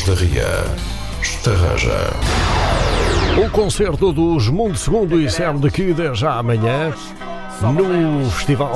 da Ria, Estarraja. O concerto dos Mundo Segundo e Sam de Kid é já amanhã no Festival